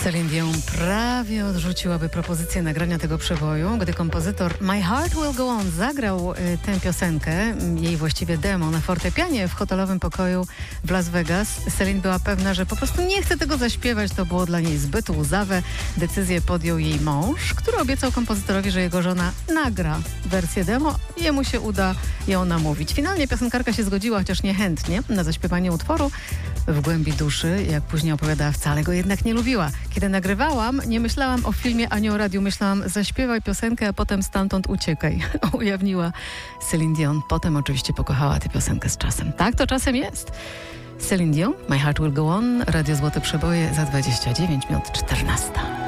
Celine Dion prawie odrzuciłaby propozycję nagrania tego przeboju, gdy kompozytor My Heart Will Go On zagrał tę piosenkę, jej właściwie demo, na fortepianie w hotelowym pokoju w Las Vegas. Celine była pewna, że po prostu nie chce tego zaśpiewać, to było dla niej zbyt łzawe. Decyzję podjął jej mąż, który obiecał kompozytorowi, że jego żona nagra wersję demo i jemu się uda ją namówić. Finalnie piosenkarka się zgodziła, chociaż niechętnie, na zaśpiewanie utworu. W głębi duszy, jak później opowiadała, wcale go jednak nie lubiła. Kiedy nagrywałam, nie myślałam o filmie ani o radiu. Myślałam, zaśpiewaj piosenkę, a potem stamtąd uciekaj. Ujawniła Celine Dion. Potem oczywiście pokochała tę piosenkę z czasem. Tak to czasem jest. Celine Dion, My Heart Will Go On, Radio Złote Przeboje za 29 minut 14.